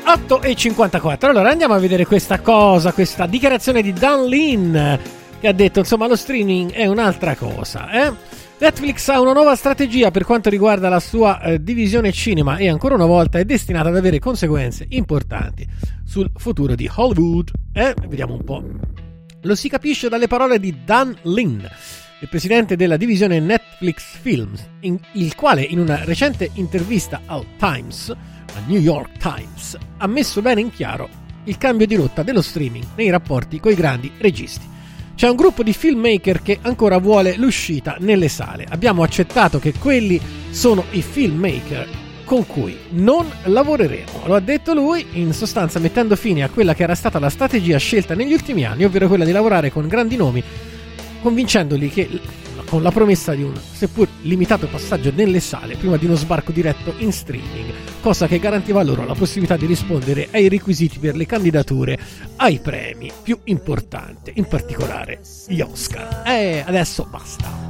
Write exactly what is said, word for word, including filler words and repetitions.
otto e cinquantaquattro. Allora andiamo a vedere questa cosa, questa dichiarazione di Dan Lin, che ha detto insomma lo streaming è un'altra cosa, eh? Netflix ha una nuova strategia per quanto riguarda la sua eh, divisione cinema e ancora una volta è destinata ad avere conseguenze importanti sul futuro di Hollywood. Eh? Vediamo un po'. Lo si capisce dalle parole di Dan Lin, il presidente della divisione Netflix Films, in, il quale in una recente intervista al Times, al New York Times, ha messo bene in chiaro il cambio di rotta dello streaming nei rapporti coi grandi registi. C'è un gruppo di filmmaker che ancora vuole l'uscita nelle sale. Abbiamo accettato che quelli sono i filmmaker con cui non lavoreremo. Lo ha detto lui, in sostanza mettendo fine a quella che era stata la strategia scelta negli ultimi anni, ovvero quella di lavorare con grandi nomi, convincendoli che con la promessa di un seppur limitato passaggio nelle sale prima di uno sbarco diretto in streaming, cosa che garantiva loro la possibilità di rispondere ai requisiti per le candidature ai premi più importanti, in particolare gli Oscar. E adesso basta.